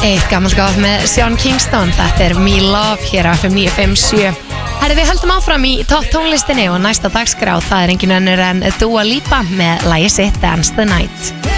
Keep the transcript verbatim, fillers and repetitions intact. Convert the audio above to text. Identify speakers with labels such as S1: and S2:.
S1: Eitt gammalt gátt með Sean Kingston. Þetta er Me Love hér á F M níu fimm sjö. Herri, við höldum áfram í topp tónlistinni og næsta dagskrá það er engin önnur en Dua Lipa með lagið sitt Dance the Night.